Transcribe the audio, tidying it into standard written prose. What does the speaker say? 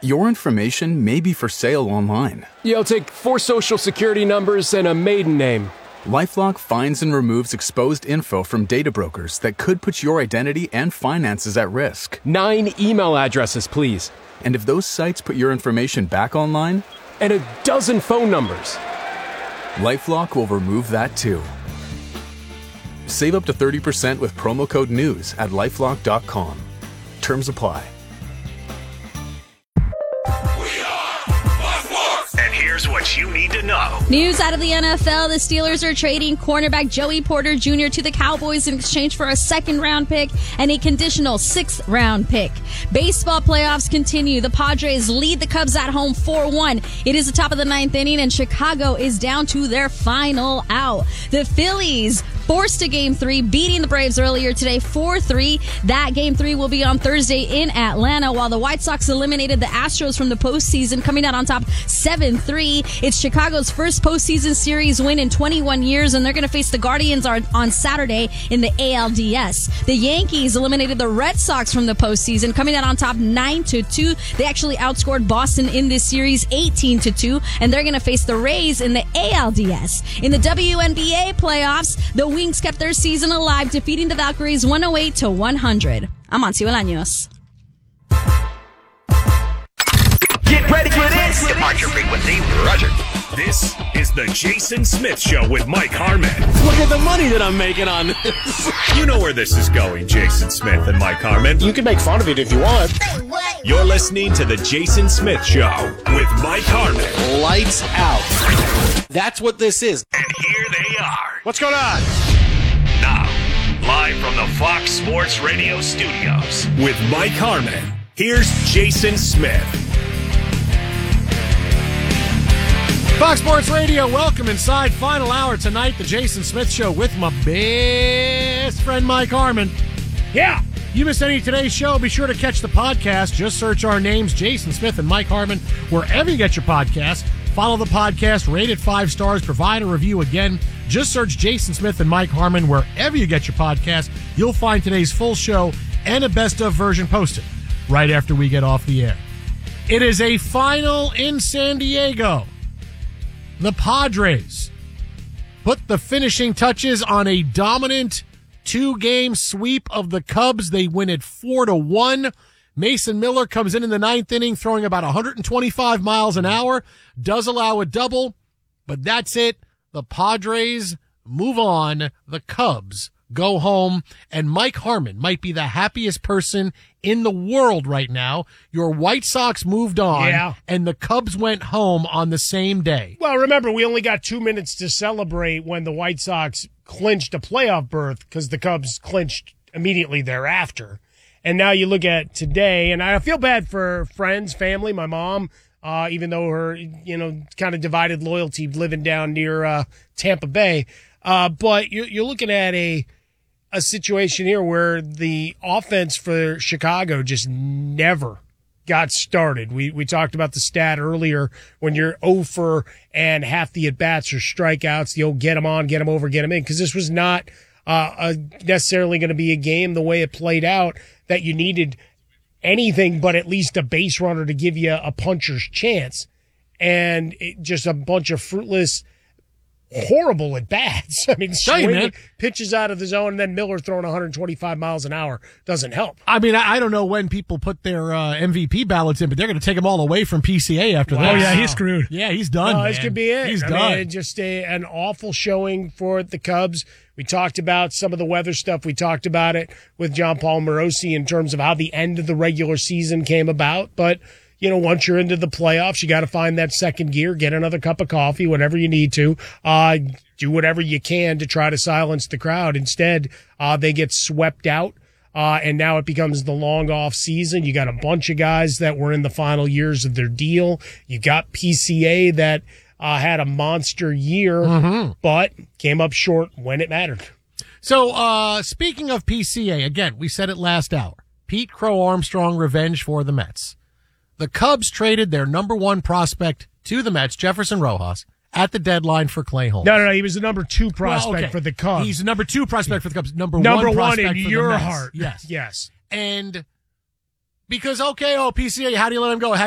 Your information may be for sale online. Yeah, I'll take 4 social security numbers and a maiden name. LifeLock finds and removes exposed info from data brokers that could put your identity and finances at risk. 9 email addresses, please. And if those sites put your information back online, And a dozen phone numbers. LifeLock will remove that too. Save up to 30% with promo code NEWS at LifeLock.com. Terms apply. And here's what you need to know. News out of the NFL. The Steelers are trading cornerback Joey Porter Jr. to the Cowboys in exchange for a second-round pick and a conditional 6th-round pick. Baseball playoffs continue. The Padres lead the Cubs at home 4-1. It is the top of the 9th inning, and Chicago is down to their final out. The Phillies forced to Game 3, beating the Braves earlier today 4-3. That Game 3 will be on Thursday in Atlanta, while the White Sox eliminated the Astros from the postseason, coming out on top 7-3. It's Chicago's first postseason series win in 21 years, and they're going to face the Guardians on Saturday in the ALDS. The Yankees eliminated the Red Sox from the postseason, coming out on top 9-2. They actually outscored Boston in this series 18-2, and they're going to face the Rays in the ALDS. In the WNBA playoffs, the Wings kept their season alive, defeating the Valkyries 108-100. I'm Monty Bolaños. Get ready for this. Departure frequency, Roger. This is the Jason Smith Show with Mike Harmon. Look at the money that I'm making on this. You know where this is going, Jason Smith and Mike Harmon. You can make fun of it if you want. You're listening to the Jason Smith Show with Mike Harmon. Lights out. That's what this is. And here they are. What's going on? Now, live from the Fox Sports Radio studios with Mike Harmon, here's Jason Smith. Fox Sports Radio, welcome inside. Final hour tonight, the Jason Smith Show with my best friend Mike Harmon. Yeah, you missed any of today's show, be sure to catch the podcast. Just search our names, Jason Smith and Mike Harmon, wherever you get your podcast. Follow the podcast, rate it 5 stars, provide a review. Again, just search Jason Smith and Mike Harmon wherever you get your podcast. You'll find today's full show and a best-of version posted right after we get off the air. It is a final in San Diego. The Padres put the finishing touches on a dominant 2-game sweep of the Cubs. They win it 4-1. Mason Miller comes in the 9th inning, throwing about 125 miles an hour, does allow a double, but that's it. The Padres move on. The Cubs go home, and Mike Harmon might be the happiest person in the world right now. Your White Sox moved on, and the Cubs went home on the same day. Well, remember, we only got 2 minutes to celebrate when the White Sox clinched a playoff berth because the Cubs clinched immediately thereafter. And now you look at today, and I feel bad for friends, family, my mom, even though her, kind of divided loyalty living down near Tampa Bay. But you're looking at a situation here where the offense for Chicago just never got started. We talked about the stat earlier when you're 0 for and half the at-bats are strikeouts, the old get them on, get them over, get them in, because this was not necessarily going to be a game the way it played out that you needed anything but at least a base runner to give you a puncher's chance. And just a bunch of fruitless, horrible at bats. I mean, swinging pitches out of the zone, and then Miller throwing 125 miles an hour doesn't help. I mean, I don't know when people put their MVP ballots in, but they're going to take them all away from PCA after that. Oh, yeah, he's screwed. Yeah, he's done. This could be it. He's I done. mean, just an awful showing for the Cubs. We talked about some of the weather stuff. We talked about it with John Paul Morosi in terms of how the end of the regular season came about. But, once you're into the playoffs, you got to find that second gear, get another cup of coffee, whatever you need to, do whatever you can to try to silence the crowd. Instead, they get swept out. And now it becomes the long off season. You got a bunch of guys that were in the final years of their deal. You got PCA that had a monster year, but came up short when it mattered. So, speaking of PCA, again, we said it last hour. Pete Crow Armstrong revenge for the Mets. The Cubs traded their number 1 prospect to the Mets, Jefferson Rojas, at the deadline for Clay Holmes. No, he was the number 2 prospect for the Cubs. He's the number 2 prospect for the Cubs. Number 1 in prospect for your the Mets. heart. Yes. Yes. And because, PCA, how do you let him go?